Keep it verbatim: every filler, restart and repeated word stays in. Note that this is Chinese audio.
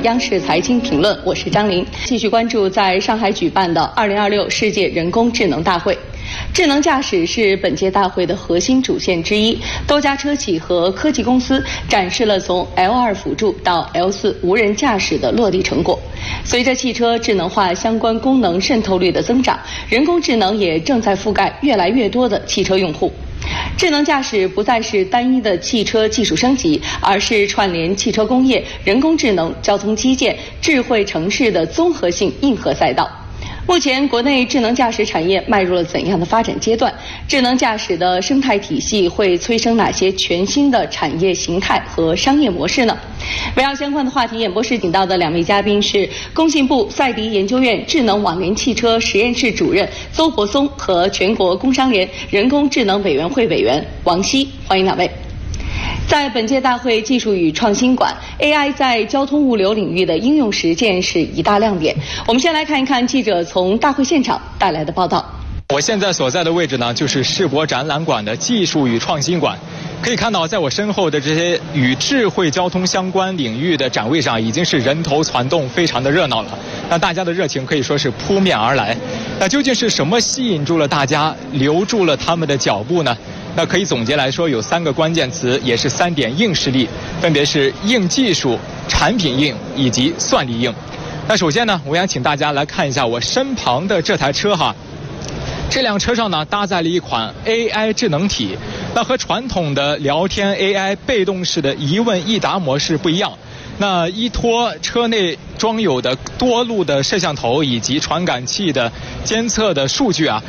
央视财经评论，我是张琳。继续关注在上海举办的二零二六世界人工智能大会。智能驾驶是本届大会的核心主线之一，多家车企和科技公司展示了从 L 二 辅助到 L 四 无人驾驶的落地成果。随着汽车智能化相关功能渗透率的增长，人工智能也正在覆盖越来越多的汽车用户。智能驾驶不再是单一的汽车技术升级，而是串联汽车工业、人工智能、交通基建、智慧城市的综合性硬核赛道。目前，国内智能驾驶产业迈入了怎样的发展阶段？智能驾驶的生态体系会催生哪些全新的产业形态和商业模式呢？围绕相关的话题，演播室请到的两位嘉宾是工信部赛迪研究院智能网联汽车实验室主任邹博松和全国工商联人工智能委员会委员王希，欢迎两位。在本届大会技术与创新馆 ，A I 在交通物流领域的应用实践是一大亮点。我们先来看一看记者从大会现场带来的报道。 我现在所在的位置呢，就是世博展览馆的技术与创新馆。可以看到，在我身后的这些与智慧交通相关领域的展位上，已经是人头攒动，非常的热闹了。那大家的热情可以说是扑面而来。那究竟是什么吸引住了大家，留住了他们的脚步呢？那可以总结来说，有三个关键词，也是三点硬实力，分别是硬技术、产品硬以及算力硬。那首先呢，我想请大家来看一下我身旁的这台车哈。这辆车上呢，搭载了一款 A I 智能体，那和传统的聊天 A I 被动式的一问一答模式不一样。那依托车内装有的多路的摄像头以及传感器的监测的数据啊，